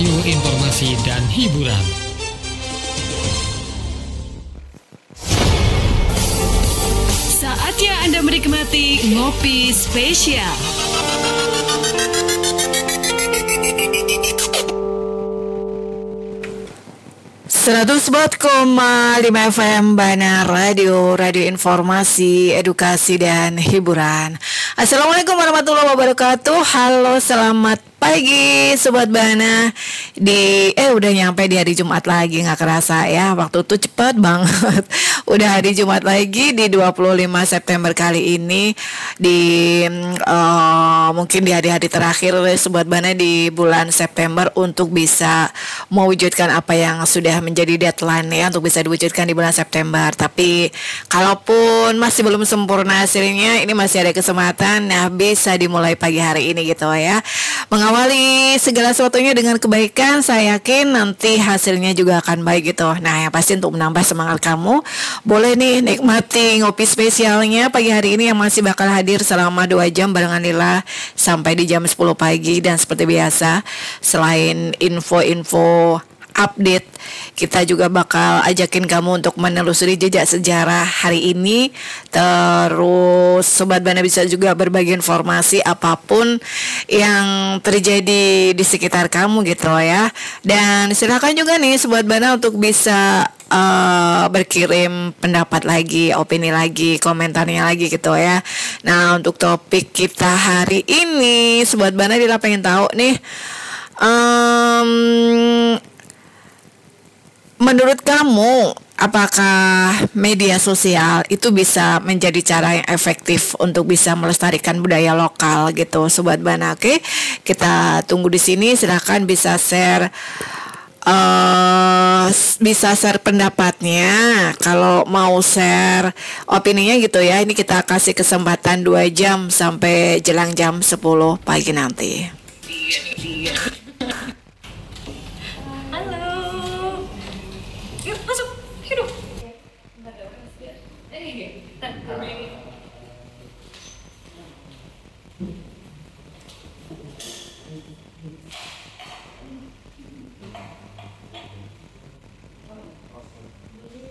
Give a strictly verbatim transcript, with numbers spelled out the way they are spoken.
radio informasi dan hiburan. Saatnya Anda menikmati Ngopi Spesial. seratus empat koma lima F M Bana Radio, radio informasi, edukasi, dan hiburan. Assalamualaikum warahmatullahi wabarakatuh. Halo, selamat pagi Sobat Bana. Di eh udah nyampe di hari Jumat lagi, nggak kerasa ya, waktu tuh cepet banget. Udah hari Jumat lagi di dua puluh lima September kali ini, di uh, mungkin di hari-hari terakhir Sobat Bana di bulan September untuk bisa mewujudkan apa yang sudah menjadi deadline ya, untuk bisa diwujudkan di bulan September. Tapi kalaupun masih belum sempurna hasilnya, ini masih ada kesempatan. Nah, bisa dimulai pagi hari ini gitu ya. Mengawali segala sesuatunya dengan kebaikan, saya yakin nanti hasilnya juga akan baik gitu. Nah, yang pasti untuk menambah semangat kamu, boleh nih nikmati ngopi spesialnya pagi hari ini yang masih bakal hadir selama dua jam barengan Lila sampai di jam sepuluh pagi. Dan seperti biasa, selain info-info update, kita juga bakal ajakin kamu untuk menelusuri jejak sejarah hari ini. Terus Sobat Bana bisa juga berbagi informasi apapun yang terjadi di sekitar kamu gitu ya. Dan silakan juga nih Sobat Bana untuk bisa uh, berkirim pendapat lagi, opini lagi, komentarnya lagi gitu ya. Nah, untuk topik kita hari ini Sobat Bana Dila pengen tahu nih, um, menurut kamu, apakah media sosial itu bisa menjadi cara yang efektif untuk bisa melestarikan budaya lokal gitu, Sobat Bana? Oke, kita tunggu di sini. Silakan bisa share, uh, bisa share pendapatnya. Kalau mau share opininya gitu ya, ini kita kasih kesempatan dua jam sampai jelang jam sepuluh pagi nanti.